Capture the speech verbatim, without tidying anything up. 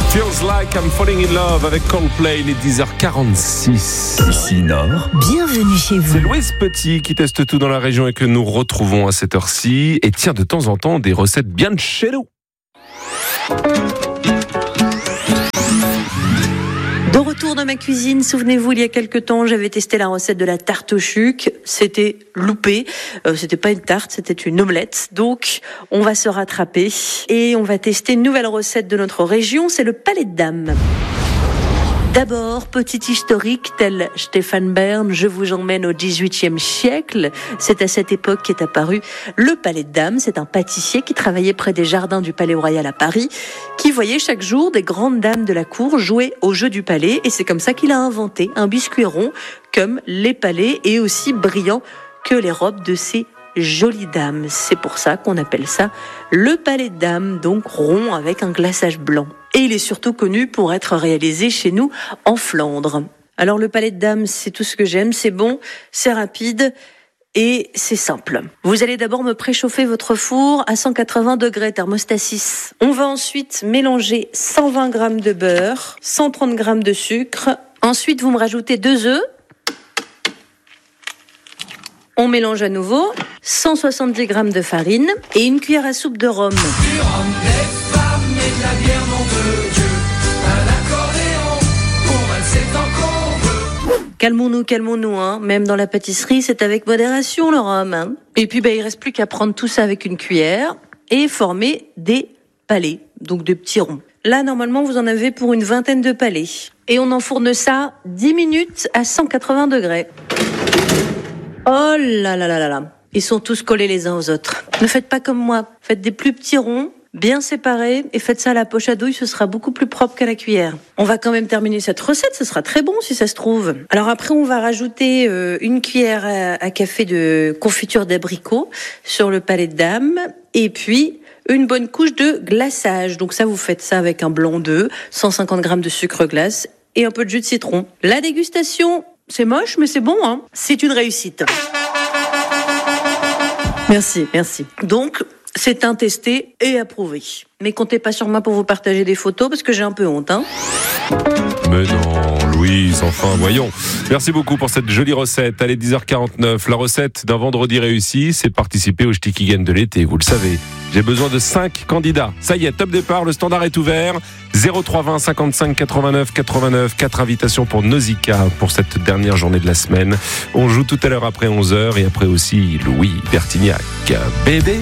Feels Like I'm Falling in Love avec Coldplay, les dix heures quarante-six. Ici Nord. Bienvenue chez vous. C'est Louise Petit qui teste tout dans la région et que nous retrouvons à cette heure-ci et tient de temps en temps des recettes bien de chez nous. De retour dans ma cuisine, souvenez-vous, il y a quelques temps, j'avais testé la recette de la tarte au chuc. C'était loupé. Euh, c'était pas une tarte, c'était une omelette. Donc, on va se rattraper et on va tester une nouvelle recette de notre région. C'est le palais de dames. D'abord, petit historique, tel Stéphane Bern, je vous emmène au dix-huitième siècle. C'est à cette époque qu'est apparu le Palais de Dames. C'est un pâtissier qui travaillait près des jardins du Palais Royal à Paris, qui voyait chaque jour des grandes dames de la cour jouer au jeu du palais. Et c'est comme ça qu'il a inventé un biscuit rond, comme les palais, et aussi brillant que les robes de ces jolies dames. C'est pour ça qu'on appelle ça le Palais de Dames, donc rond avec un glaçage blanc. Et il est surtout connu pour être réalisé chez nous en Flandre. Alors le Palais de Dames, c'est tout ce que j'aime, c'est bon, c'est rapide et c'est simple. Vous allez d'abord me préchauffer votre four à cent quatre-vingts degrés, thermostat six. On va ensuite mélanger cent vingt grammes de beurre, cent trente grammes de sucre. Ensuite, vous me rajoutez deux œufs. On mélange à nouveau cent soixante-dix grammes de farine et une cuillère à soupe de rhum. Du rhum, des femmes et de la bière, nom de Dieu. Un accordéon pour valser tant qu'on veut. Calmons-nous, calmons-nous, hein. Même dans la pâtisserie, c'est avec modération le rhum, hein. Et puis, bah, il reste plus qu'à prendre tout ça avec une cuillère et former des palets, donc de petits ronds. Là, normalement, vous en avez pour une vingtaine de palets. Et on enfourne ça dix minutes à cent quatre-vingts degrés. Oh là là là là là. Ils sont tous collés les uns aux autres. Ne faites pas comme moi. Faites des plus petits ronds, bien séparés, et faites ça à la poche à douille, ce sera beaucoup plus propre qu'à la cuillère. On va quand même terminer cette recette, ce sera très bon si ça se trouve. Alors après, on va rajouter euh, une cuillère à, à café de confiture d'abricot sur le Palais de Dames, et puis une bonne couche de glaçage. Donc ça, vous faites ça avec un blanc d'œuf, cent cinquante grammes de sucre glace et un peu de jus de citron. La dégustation, c'est moche, mais c'est bon, hein. C'est une réussite. Merci, merci. Donc, c'est un testé et approuvé. Mais comptez pas sur moi pour vous partager des photos, parce que j'ai un peu honte, hein. Mais non, Louise, enfin, voyons. Merci beaucoup pour cette jolie recette. Allez, dix heures quarante-neuf. La recette d'un vendredi réussi, c'est de participer au Stikigen de l'été, vous le savez. J'ai besoin de cinq candidats. Ça y est, top départ, le standard est ouvert. zéro trois vingt cinquante-cinq quatre-vingt-neuf quatre-vingt-neuf. Quatre invitations pour Nausicaa pour cette dernière journée de la semaine. On joue tout à l'heure après onze heures et après aussi Louis Bertignac. Bébé.